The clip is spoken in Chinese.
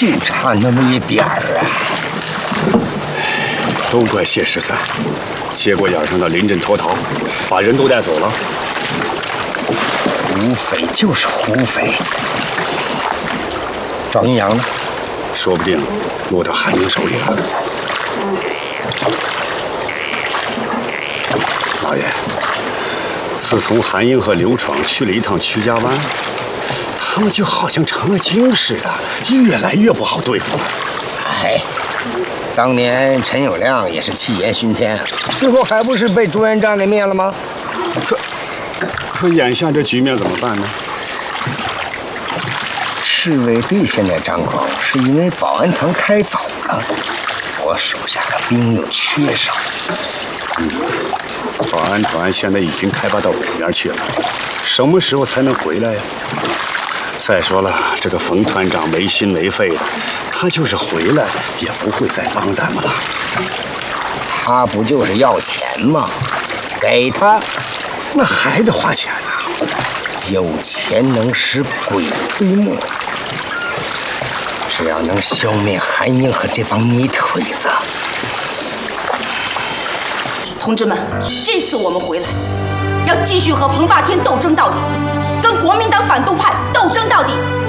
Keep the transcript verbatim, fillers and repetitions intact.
就差那么一点儿啊！ 都怪谢十三，节骨眼上的临阵脱逃，把人都带走了。 胡匪就是胡匪。赵云阳呢？ 说不定落到韩英手里了。老爷，自从韩英和刘闯去了一趟曲家湾，他们就好像成了精似的，越来越不好对付了。 哎，当年陈友谅也是气焰熏天，最后还不是被朱元璋给灭了吗？ 可可眼下这局面怎么办呢？ 赤卫队现在张口，是因为保安团开走了，我手下的兵又缺少。 嗯，保安团现在已经开发到北边去了，什么时候才能回来呀？再说了，这个冯团长没心没肺的，他就是回来也不会再帮咱们了。 他不就是要钱吗？给他， 那还得花钱呢。 有钱能使鬼推磨。只要能消灭韩英和这帮泥腿子， 同志们，这次我们回来，要继续和彭霸天斗争到底，跟国民党反动派斗争到底。